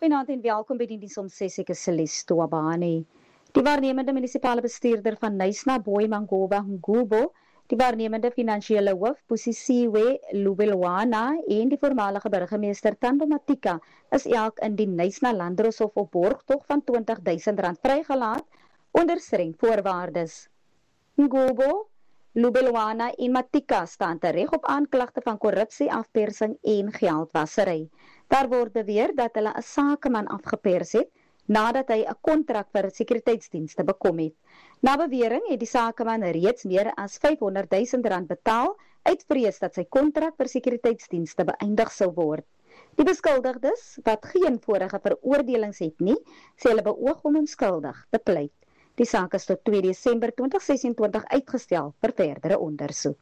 Goeienaand en welkom by die nuus om 6 ek is Celeste Tuabane. Die waarnemende munisipale bestuurder van Knysna Boy Mangoba Ngubo, die waarnemende finansiële hoof Pusisiwe Lubelwana en die voormalige burgemeester Thando Matika is elk in die Knysna Landdroshof op borgtog van R20.000 vrygelaat onder streng voorwaardes. Ngubo, Lubelwana en Matika staan tereg op aanklagte van korrupsie, afpersing en geldwasery. Daar word beweer dat hulle 'n sakeman afgepers het nadat hy 'n kontrak vir sekuriteitsdienste bekom het. Na bewering het die sakeman reeds meer as R500.000 betaal uit vrees dat sy kontrak vir sekuriteitsdienste beëindig sou word. Die beskuldigdes, wat geen vorige veroordelings het nie, sê hulle beoog om onskuldig te pleit. Die saak is tot 2 Desember 2026 uitgestel vir verdere ondersoek.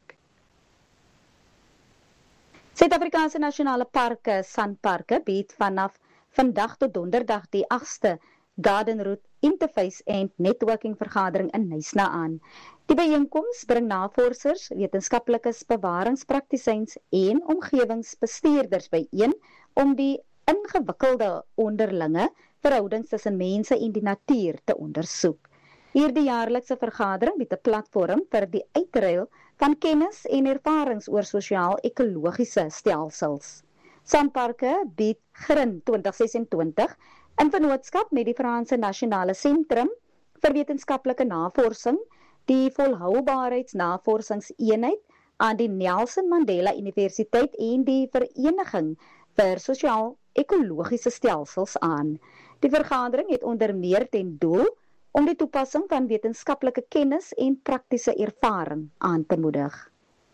Suid-Afrikaanse nasionale parke, SANParke, bied vanaf vandag tot donderdag die 8ste Garden Route Interface and Networking vergadering in Knysna aan. Die byeenkoms bring navorsers, wetenskaplikes, bewaringspraktisyns en omgewingsbestuurders byeen om die ingewikkelde onderlinge verhoudings tussen mense en die natuur te ondersoek. Hierdie jaarlikse vergadering bied 'n platform vir die uitruil van kennis en ervarings oor sosiaal-ekologiese stelsels. SANParke bied GRIN 2026 in vennootskap met die Franse Nasionale Sentrum vir Wetenskaplike Navorsing, die Volhoubaarheidsnavorsingseenheid aan die Nelson Mandela Universiteit en die Vereniging vir Sosiaal-Ekologiese Stelsels aan. Die vergadering het onder meer ten doel om die toepassing van wetenskaplike kennis en praktiese ervaring aan te moedig.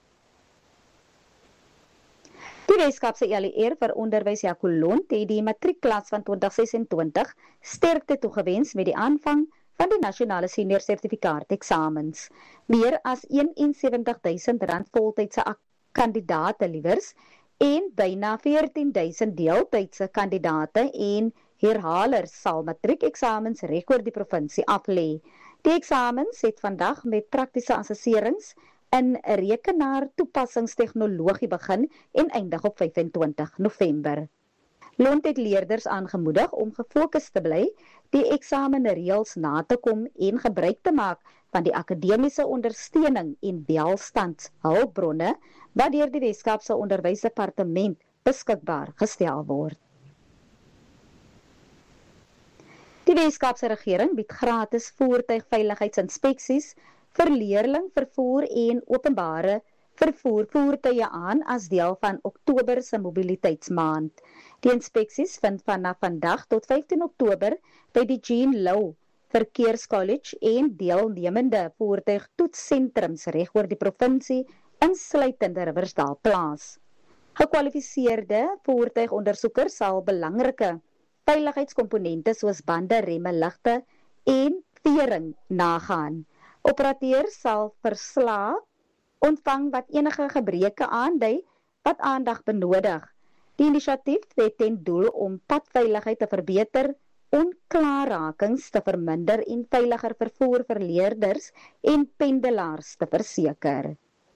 Die Weskaapse LER vir onderwys Jacolont het die matriekklas van 2026 sterkte toegewens met die aanvang van die nasionale senior sertifikaat-eksamens. Meer as R71.000 voltydse kandidate liewers en byna 14.000 deeltydse kandidate en herhalers sal matriekeksamens reg oor die provinsie aflê. Die eksamens het vandag met praktiese assesserings in rekenaar-toepassingstegnologie begin en eindig op 25 November. Lont het leerders aangemoedig om gefokus te bly, die eksamenreëls na te kom en gebruik te maak van die akademiese ondersteuning en welstandshulpbronne wat deur die Weskaapse Onderwysdepartement beskikbaar gestel word. Die Weskaapse regering bied gratis voertuigveiligheidsinspeksies vir leerlingvervoer en openbare vervoer voertuie aan as deel van Oktober se mobiliteitsmaand. Die inspeksies vind vanaf vandag tot 15 Oktober by die Jean Louw Verkeerskollege en deelnemende voertuigtoetssentrums reg oor die provinsie insluitende Riversdal plaas. Gekwalifiseerde voertuigondersoekers sal belangrike veiligheidskomponente soos bande, remme, ligte en vering nagaan. Operateurs sal verslae ontvang wat enige gebreke aandui wat aandag benodig. Die inisiatief het ten doel om padveiligheid te verbeter, onklaarrakings te verminder en veiliger vervoer vir leerders en pendelaars te verseker.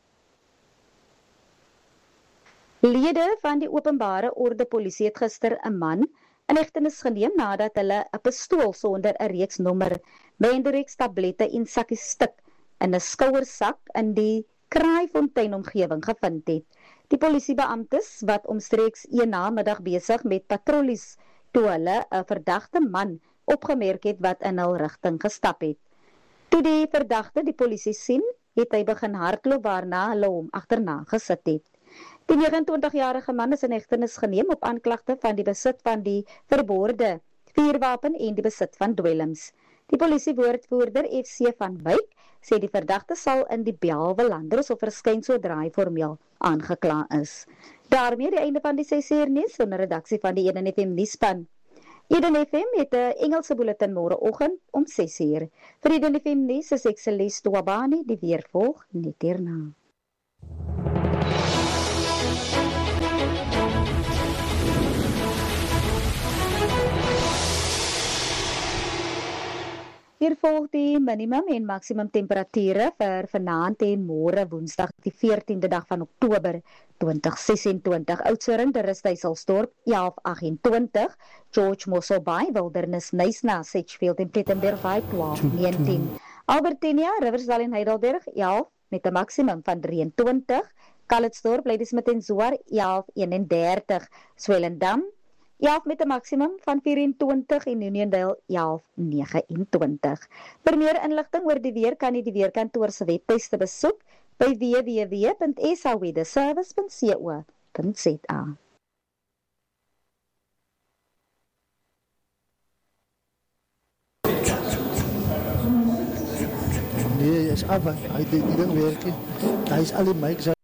Lede van die openbare orde polisie het gister 'n man in hegtenis geneem nadat hulle 'n pistool sonder 'n reeksnommer, Menderex tablette en sakkies stik in 'n skouersak in die Kraaifontein omgewing gevind het. Die polisiebeamptes wat omstreeks 1 namiddag besig met patrollies toe hulle 'n verdagte man opgemerk het wat in hul rigting gestap het. Toe die verdagte die polisie sien, het hy begin hardloop waarna hulle hom agterna gesit het. Die 29-jarige man is in hegtenis geneem op aanklagte van die besit van die verbode vuurwapen en die besit van dwelms. Die polisiewoordvoerder FC van Wyk sê die verdagte sal in die Bellville Landdroshof verskyn sodra hy formeel aangekla is. Daarmee die einde van die 6 uur nuus onder redaksie van die Eden FM nuusspan. Eden FM het 'n Engelse bulletin môreoggend om 6 uur. Vir Eden FM nuus is ek Celeste Tuabane, die weer volg net hierna. Hier volg die minimum en maksimum temperature vir vanaand en môre Woensdag die 14de dag van Oktober 2026. Oudtshoorn, De Rus, Duiselsdorp 11:28, George Mossel Bay, Wildernis, Nysna, Sedgefield en Plettenberg by 12:19. Albertinia, Riversdal en Heidelberg 11 met 'n maksimum van 23. Calitzdorp, Ladysmith en Zoar 11:31. Swellendam 11 met 'n maksimum van 24 en Uniondale 11:29. Vir meer inligting oor die weer kan jy die weerkantoor se webtuiste besoek by www.saweatherservice.co.za. Nee, is af. Hy ding werk. Hy is al die mics